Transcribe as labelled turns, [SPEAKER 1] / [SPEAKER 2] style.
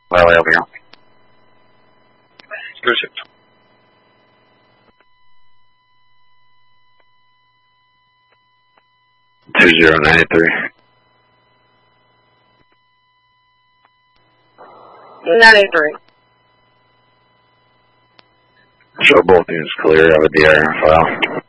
[SPEAKER 1] Well, over here.
[SPEAKER 2] Good ship.
[SPEAKER 1] Two 2093.
[SPEAKER 3] 93.
[SPEAKER 1] Show both units clear of a DR file.